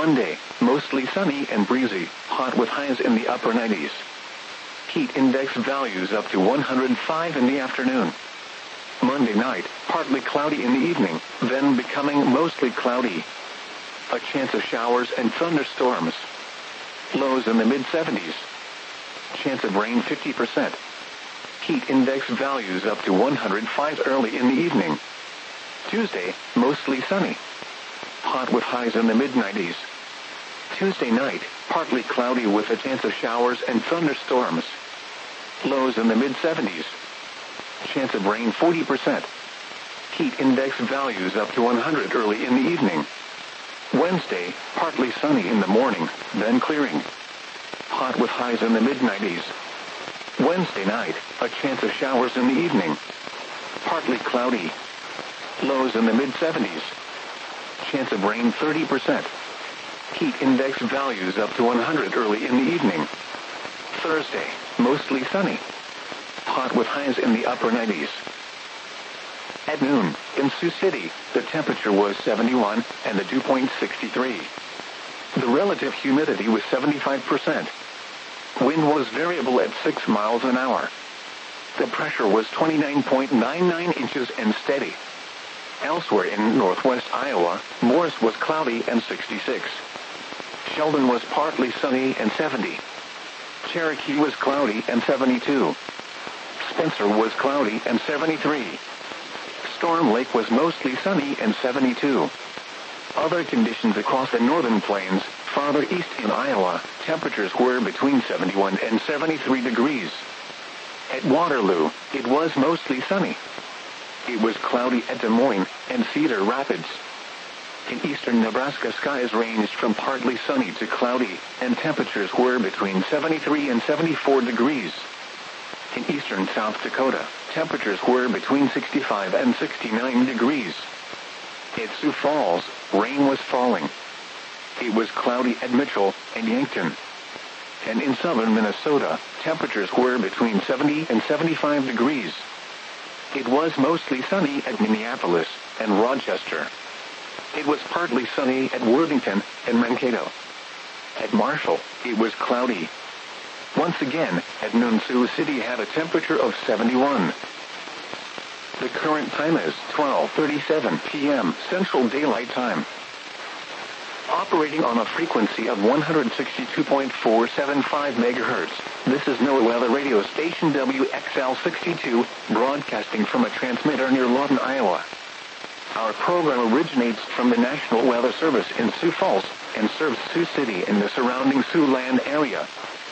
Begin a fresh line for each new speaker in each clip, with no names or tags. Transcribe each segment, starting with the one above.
Monday, mostly sunny and breezy, hot with highs in the upper 90s. Heat index values up to 105 in the afternoon. Monday night, partly cloudy in the evening, then becoming mostly cloudy. A chance of showers and thunderstorms. Lows in the mid-70s. Chance of rain 50%. Heat index values up to 105 early in the evening. Tuesday, mostly sunny. Hot with highs in the mid-90s. Tuesday night, partly cloudy with a chance of showers and thunderstorms. Lows in the mid-70s. Chance of rain 40%. Heat index values up to 100 early in the evening. Wednesday, partly sunny in the morning, then clearing. Hot with highs in the mid-90s. Wednesday night, a chance of showers in the evening. Partly cloudy. Lows in the mid-70s. Chance of rain 30%. Heat index values up to 100 early in the evening. Thursday, mostly sunny. Hot with highs in the upper 90s. At noon, in Sioux City, the temperature was 71 and the dew point 63. The relative humidity was 75%. Wind was variable at 6 miles an hour. The pressure was 29.99 inches and steady. Elsewhere in northwest Iowa, Morris was cloudy and 66. Sheldon was partly sunny and 70. Cherokee was cloudy and 72. Spencer was cloudy and 73. Storm Lake was mostly sunny and 72. Other conditions across the northern plains, farther east in Iowa, temperatures were between 71 and 73 degrees. At Waterloo, it was mostly sunny. It was cloudy at Des Moines and Cedar Rapids. In eastern Nebraska, skies ranged from partly sunny to cloudy, and temperatures were between 73 and 74 degrees. In eastern South Dakota, temperatures were between 65 and 69 degrees. At Sioux Falls, rain was falling. It was cloudy at Mitchell and Yankton. And in southern Minnesota, temperatures were between 70 and 75 degrees. It was mostly sunny at Minneapolis and Rochester. It was partly sunny at Worthington and Mankato. At Marshall, it was cloudy. Once again, at noon, Sioux City had a temperature of 71. The current time is 12:37 p.m. Central Daylight Time. Operating on a frequency of 162.475 megahertz, this is NOAA Weather Radio Station WXL62, broadcasting from a transmitter near Lawton, Iowa. Our program originates from the National Weather Service in Sioux Falls and serves Sioux City and the surrounding Siouxland area.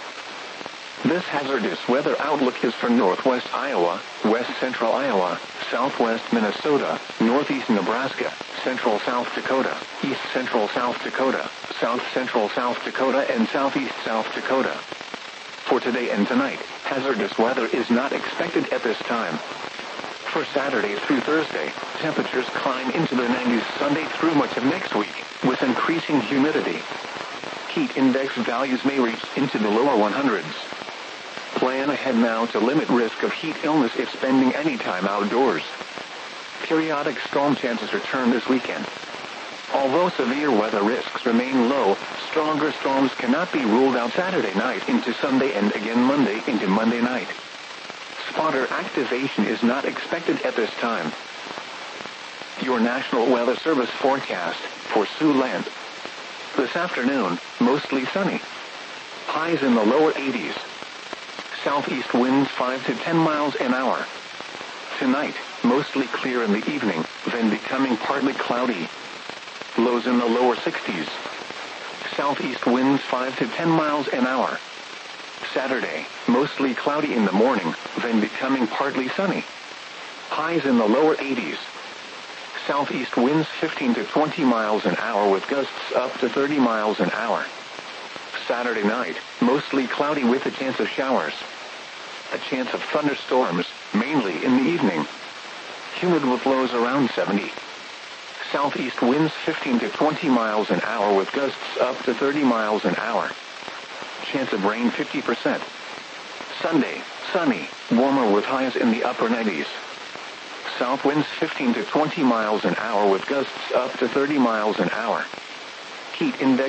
This hazardous weather outlook is for northwest Iowa, west central Iowa, southwest Minnesota, northeast Nebraska, central South Dakota, east central South Dakota, south central South Dakota, and southeast South Dakota. For today and tonight, hazardous weather is not expected at this time. For Saturday through Thursday, temperatures climb into the 90s Sunday through much of next week, with increasing humidity. Heat index values may reach into the lower 100s. Plan ahead now to limit risk of heat illness if spending any time outdoors. Periodic storm chances return this weekend. Although severe weather risks remain low, stronger storms cannot be ruled out Saturday night into Sunday and again Monday into Monday night. Spotter activation is not expected at this time. Your National Weather Service forecast for Siouxland. This afternoon, mostly sunny. Highs in the lower 80s. Southeast winds 5 to 10 miles an hour. Tonight, mostly clear in the evening, then becoming partly cloudy. Lows in the lower 60s. Southeast winds 5 to 10 miles an hour. Saturday, mostly cloudy in the morning, then becoming partly sunny. Highs in the lower 80s. Southeast winds 15 to 20 miles an hour with gusts up to 30 miles an hour. Saturday night, mostly cloudy with a chance of showers. A chance of thunderstorms, mainly in the evening. Humid with lows around 70. Southeast winds 15 to 20 miles an hour with gusts up to 30 miles an hour. Chance of rain 50%. Sunday, sunny, warmer with highs in the upper 90s. South winds 15 to 20 miles an hour with gusts up to 30 miles an hour. Heat index